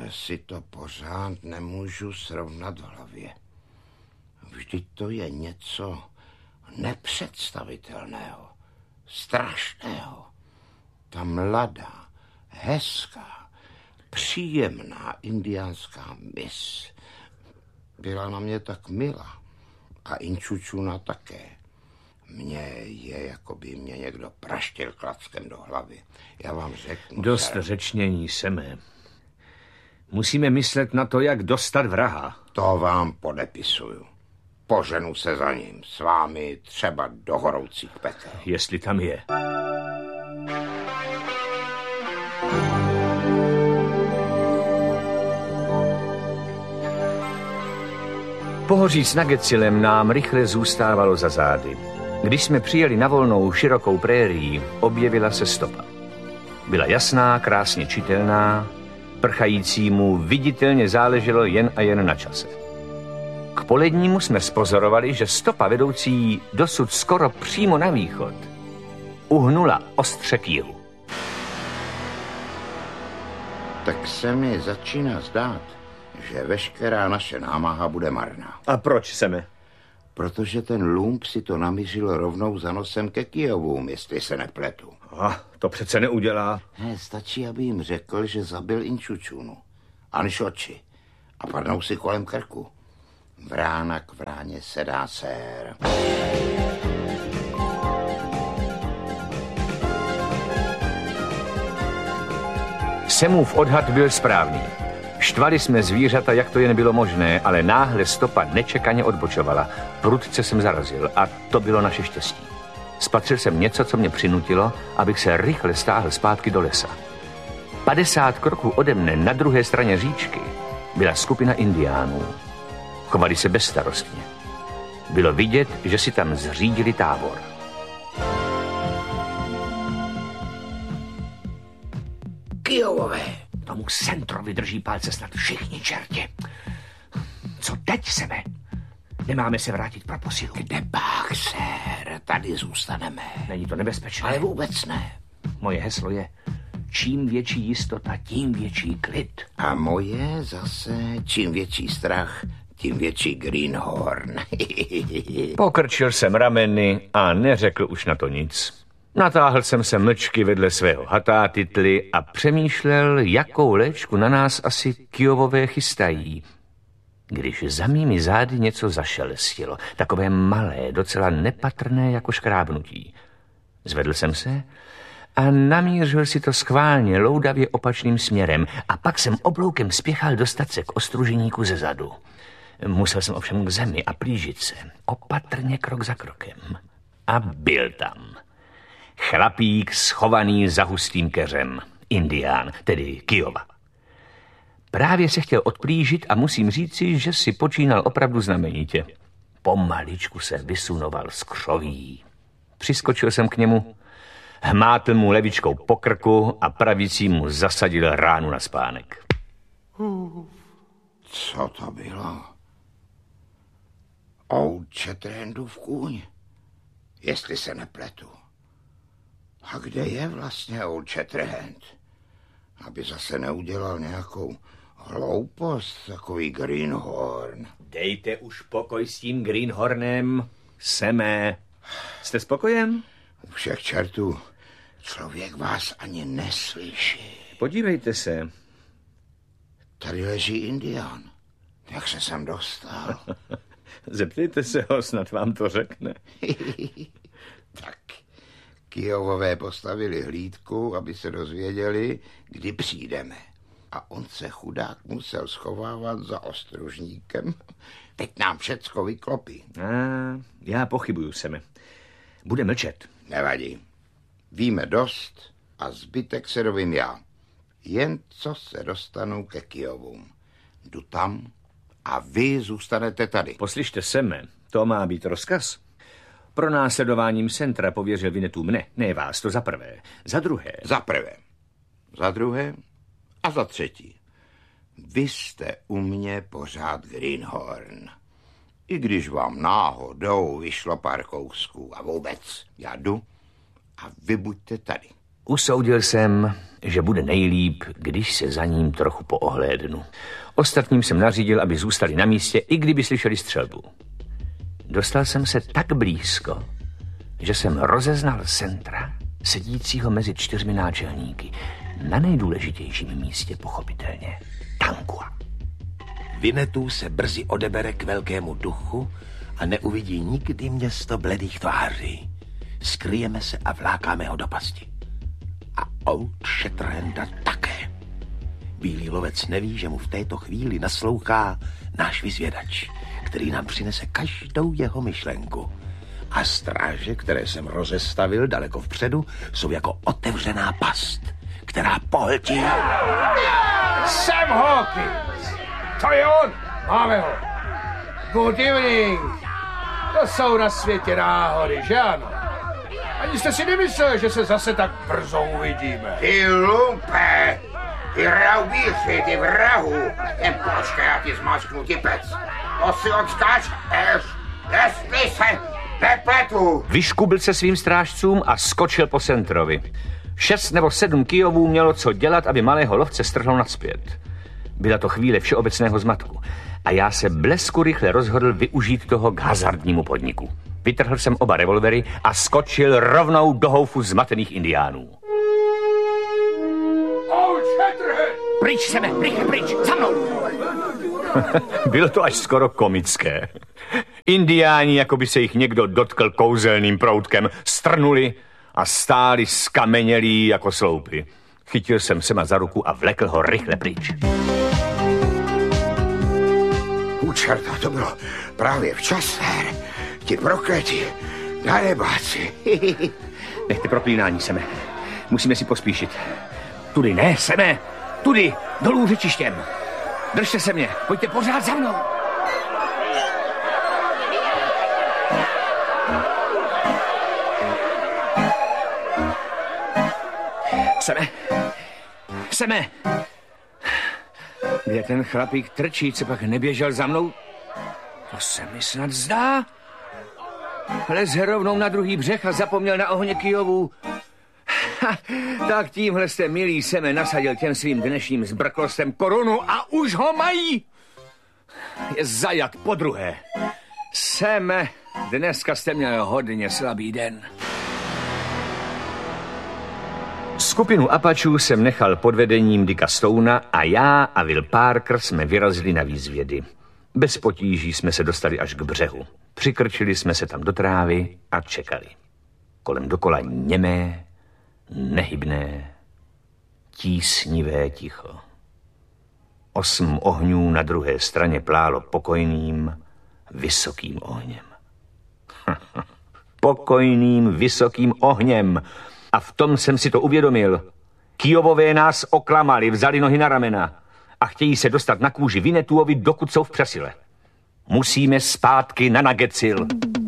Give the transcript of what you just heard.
si to pořád nemůžu srovnat v hlavě. Vždyť to je něco nepředstavitelného, strašného. Ta mladá, hezká, příjemná indiánská mis byla na mě tak milá a Inčučuna také. Mně je, jako by mě někdo praštil klackem do hlavy. Já vám řeknu... Dost řečnění, Seme. Musíme myslet na to, jak dostat vraha. To vám podepisuju. Poženu se za ním, s vámi třeba do horoucích pekel. Jestli tam je. Pohoří s Nagecilem nám rychle zůstávalo za zády. Když jsme přijeli na volnou širokou prérii, objevila se stopa. Byla jasná, krásně čitelná, prchajícímu viditelně záleželo jen a jen na čase. K polednímu jsme spozorovali, že stopa vedoucí dosud skoro přímo na východ uhnula ostře k jihu. Tak se mi začíná zdát, že veškerá naše námaha bude marná. A proč, Seme? Protože ten lump si to namířil rovnou za nosem ke Kijovům, jestli se nepletu. To přece neudělá. Ne, stačí, aby jim řekl, že zabil Inčučunu. Anšoči. A padnou si kolem krku. Vrána k vráně sedá sér. Semův odhad byl správný. Štvali jsme zvířata, jak to jen bylo možné, ale náhle stopa nečekaně odbočovala. Prudce jsem zarazil a to bylo naše štěstí. Spatřil jsem něco, co mě přinutilo, abych se rychle stáhl zpátky do lesa. 50 kroků ode mne na druhé straně říčky byla skupina indiánů. Chovali se bezstarostně. Bylo vidět, že si tam zřídili tábor. Kijovové! Tomu Centrovi drží palce snad všichni čerti. Co teď, Seme? Nemáme se vrátit pro posilu. Kde pak, sér? Tady zůstaneme. Není to nebezpečné? Ale vůbec ne. Moje heslo je: čím větší jistota, tím větší klid. A moje zase: čím větší strach, tím větší greenhorn. Pokrčil jsem rameny a neřekl už na to nic. Natáhl jsem se mlčky vedle svého hatátitly a přemýšlel, jakou léčku na nás asi Kijovové chystají. Když za mými zády něco zašelestilo, takové malé, docela nepatrné jako škrábnutí. Zvedl jsem se a namířil si to schválně loudavě opačným směrem a pak jsem obloukem spěchal dostat se k ostruženíku ze zadu. Musel jsem ovšem k zemi a plížit se, opatrně krok za krokem. A byl tam. Chlapík schovaný za hustým keřem. Indián, tedy Kijova. Právě se chtěl odplížit a musím říci, že si počínal opravdu znamenitě. Pomaličku se vysunoval z křoví. Přiskočil jsem k němu, hmátl mu levičkou po krku a pravicí mu zasadil ránu na spánek. Co to bylo? Old Shatterhandův kůň, jestli se nepletu. A kde je vlastně Old Shatterhand? Aby zase neudělal nějakou hloupost, takový greenhorn. Dejte už pokoj s tím greenhornem, Seme. Jste spokojen? U všech čertů, člověk vás ani neslyší. Podívejte se. Tady leží indián. Jak se sem dostal? Zeptejte se ho, snad vám to řekne. Tak, Kijovové postavili hlídku, aby se dozvěděli, kdy přijdeme. A on se chudák musel schovávat za ostružníkem. Teď nám všecko vyklopí. Já pochybuju, Seme. Bude mlčet. Nevadí. Víme dost a zbytek se dovím já. Jen co se dostanu ke Kijovům. Jdu tam a vy zůstanete tady. Poslyšte, Seme, to má být rozkaz. Pro následováním Centra pověřil Vinetu mne, ne vás, to za prvé. Za druhé. Za prvé. Za druhé a za třetí. Vy jste u mě pořád greenhorn. I když vám náhodou vyšlo pár kousků a vůbec, já jdu a vy buďte tady. Usoudil jsem, že bude nejlíp, když se za ním trochu poohlédnu. Ostatním jsem nařídil, aby zůstali na místě, i kdyby slyšeli střelbu. Dostal jsem se tak blízko, že jsem rozeznal Centra, sedícího mezi 4 náčelníky, na nejdůležitějším místě pochopitelně, Tankua. Winnetou se brzy odebere k velkému duchu a neuvidí nikdy město bledých tváří. Skryjeme se a vlákáme ho do pasti. A Old Shatterhanda také. Bílý lovec neví, že mu v této chvíli naslouchá náš vyzvědač, který nám přinese každou jeho myšlenku. A stráže, které jsem rozestavil daleko vpředu, jsou jako otevřená past, která pohltí. Sam Hawkins! To je on! Máme ho! Good evening! To jsou na světě náhody, že ano? Ani jste si nemyslel, že se zase tak brzo uvidíme. Ty lumpe! Ty raubíři, ty vrahu! Jen počkej, já ti zmačknu ty pec. To si odskáčeš, jestli se nepletu. Vyškubil se svým strážcům a skočil po Centrovi. 6 nebo 7 kijovů mělo co dělat, aby malého lovce strhlo nazpět. Byla to chvíle všeobecného zmatku a já se blesku rychle rozhodl využít toho k hazardnímu podniku. Vytrhl jsem oba revolvery a skočil rovnou do houfu zmatených indiánů. Pryč, Seme, rychle pryč, za mnou! Bylo to až skoro komické. Indiáni, jako by se jich někdo dotkl kouzelným proutkem, strnuli a stáli skamenělí jako sloupy. Chytil jsem Sema za ruku a vlekl ho rychle pryč. Čerta, to bylo právě včas, her. Ti prokleti, darebáci. Nechte proklínání, Seme. Musíme si pospíšit. Tudy ne, Seme. Tudy, dolů řečištěm. Držte se mě, pojďte pořád za mnou. Seme. Kde ten chlapík trčí, co pak neběžel za mnou? To se mi snad zdá. Lez rovnou na druhý břeh a zapomněl na ohně kijovů. Tak tímhle jste, milý Seme, nasadil těm svým dnešním zbrklostem korunu a už ho mají. Je zajat podruhé. Seme, dneska jste měl hodně slabý den. Skupinu Apačů jsem nechal pod vedením Dicka Stouna a já a Will Parker jsme vyrazili na výzvědy. Bez potíží jsme se dostali až k břehu. Přikrčili jsme se tam do trávy a čekali. Kolem dokola němé, nehybné, tísnivé ticho. 8 ohňů na druhé straně plálo pokojným, vysokým ohněm. Pokojným, vysokým ohněm. A v tom jsem si to uvědomil. Kijovové nás oklamali, vzali nohy na ramena a chtějí se dostat na kůži Winnetouovi, dokud jsou v přesile. Musíme zpátky na Nagecil.